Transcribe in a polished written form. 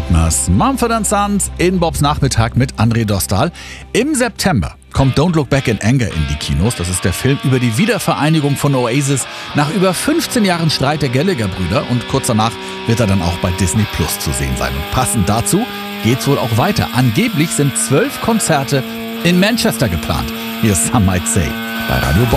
Widmers. Mumford & Sons in Bobs Nachmittag mit André Dostal. Im September kommt Don't Look Back in Anger in die Kinos. Das ist der Film über die Wiedervereinigung von Oasis nach über 15 Jahren Streit der Gallagher-Brüder. Und kurz danach wird er dann auch bei Disney Plus zu sehen sein. Und passend dazu geht's wohl auch weiter. Angeblich sind 12 Konzerte in Manchester geplant. Hier ist Some Might Say bei Radio Bob.